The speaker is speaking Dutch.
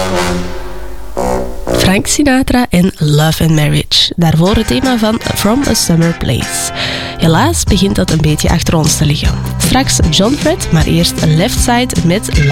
Frank Sinatra en Love and Marriage. Daarvoor het thema van From a Summer Place. Helaas begint dat een beetje achter ons te liggen. Straks John Fred, maar eerst Left Side met